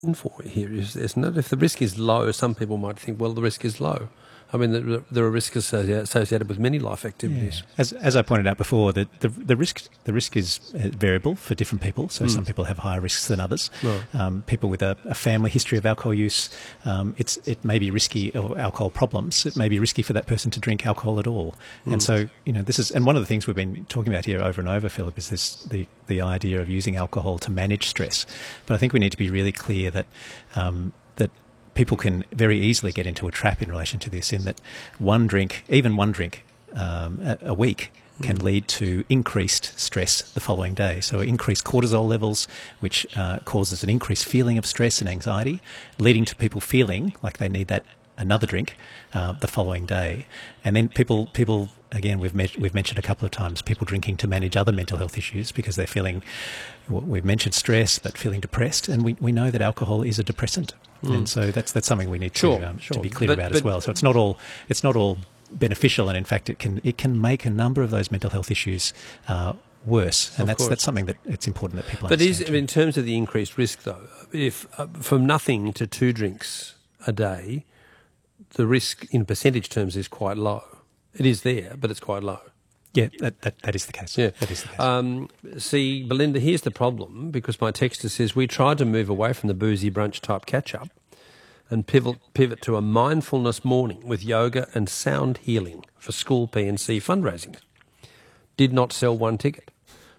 for here, isn't it? If the risk is low, some people might think, well, the risk is low. I mean, there are risks associated with many life activities. Yeah. As I pointed out before, the risk is variable for different people. So some people have higher risks than others. Right. People with a family history of alcohol use, it may be risky, or alcohol problems. It may be risky for that person to drink alcohol at all. And so this is, and one of the things we've been talking about here over and over, Philip, is the idea of using alcohol to manage stress. But I think we need to be really clear that people can very easily get into a trap in relation to this, in that even one drink a week can lead to increased stress the following day. So increased cortisol levels, which causes an increased feeling of stress and anxiety, leading to people feeling like they need another drink the following day. And then people again, we've mentioned a couple of times, people drinking to manage other mental health issues because they're feeling, we've mentioned stress, but feeling depressed. And we know that alcohol is a depressant. And so that's something we need to be clear about as well. So it's not all beneficial, and in fact it can make a number of those mental health issues worse, and that's something that it's important that people understand. But in terms of the increased risk, though, if from nothing to 2 drinks a day, the risk in percentage terms is quite low. It is there, but it's quite low. Yeah, that is the case. Yeah. That is the case. See, Belinda, here's the problem, because my texter says we tried to move away from the boozy brunch type catch-up and pivot to a mindfulness morning with yoga and sound healing for school P&C fundraising. Did not sell 1 ticket.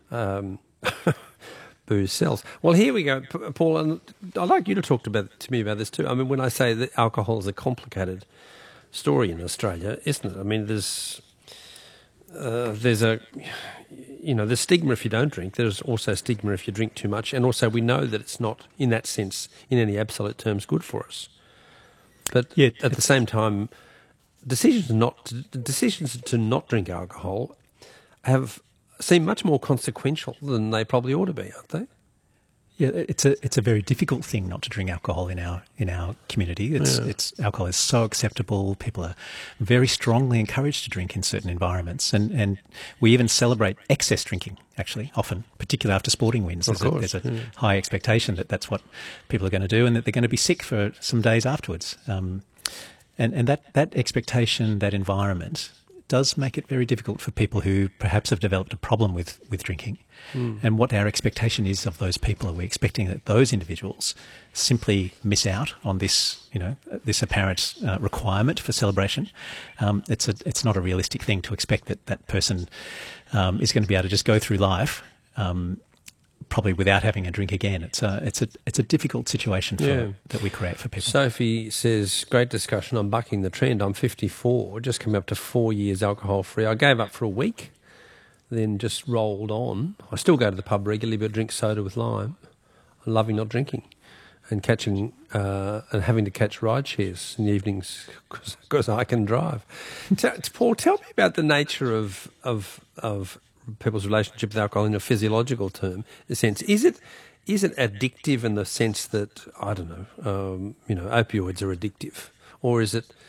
Booze sells. Well, here we go, Paul, and I'd like you to talk to me about this too. I mean, when I say that alcohol is a complicated story in Australia, isn't it? I mean, there's stigma if you don't drink. There's also stigma if you drink too much, and also we know that it's not, in that sense, in any absolute terms, good for us. But at the same time, decisions to not drink alcohol seem much more consequential than they probably ought to be, aren't they? Yeah, it's a very difficult thing not to drink alcohol in our community. Alcohol is so acceptable. People are very strongly encouraged to drink in certain environments, and we even celebrate excess drinking. Actually, often, particularly after sporting wins, there's a high expectation that that's what people are going to do, and that they're going to be sick for some days afterwards. And that expectation, that environment, does make it very difficult for people who perhaps have developed a problem with drinking. And what our expectation is of those people, are we expecting that those individuals simply miss out on this, this apparent requirement for celebration? It's not a realistic thing to expect that person is going to be able to just go through life probably without having a drink again. It's a difficult situation that we create for people. Sophie says, great discussion. I'm bucking the trend. I'm 54, just come up to 4 years alcohol free. I gave up for a week, then just rolled on. I still go to the pub regularly, but drink soda with lime. I'm loving not drinking and having to catch ride shares in the evenings because I can drive. Paul, tell me about the nature of people's relationship with alcohol in a physiological sense. Is it addictive in the sense that, I don't know, opioids are addictive, or is it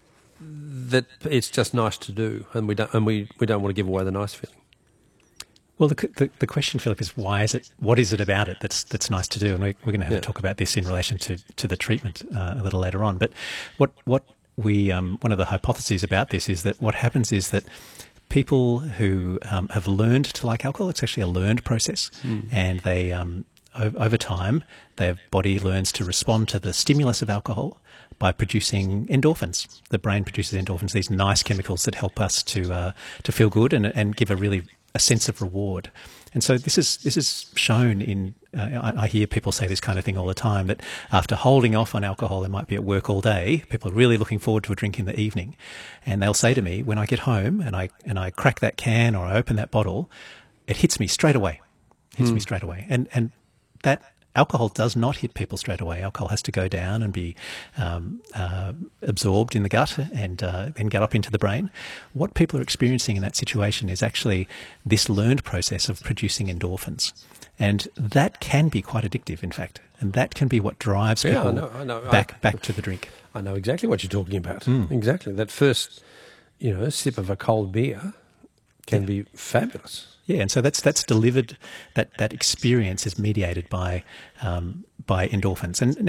that it's just nice to do, and we don't want to give away the nice feeling? Well, the question, Philip, is why is it? What is it about it that's nice to do? And we're going to have to talk about this in relation to the treatment a little later on. But what we one of the hypotheses about this is that what happens is that people who have learned to like alcohol, it's actually a learned process, and they over time their body learns to respond to the stimulus of alcohol by producing endorphins. The brain produces endorphins, these nice chemicals that help us to feel good and give a sense of reward. And so this is shown in, I hear people say this kind of thing all the time, that after holding off on alcohol, they might be at work all day, people are really looking forward to a drink in the evening, and they'll say to me, when I get home and I crack that can or I open that bottle, it hits me straight away. And that alcohol does not hit people straight away. Alcohol has to go down and be absorbed in the gut and then get up into the brain. What people are experiencing in that situation is actually this learned process of producing endorphins. And that can be quite addictive, in fact. And that can be what drives people back to the drink. I know exactly what you're talking about. Exactly. That first, sip of a cold beer can be fabulous. Yeah, and so that's delivered. That experience is mediated by endorphins. And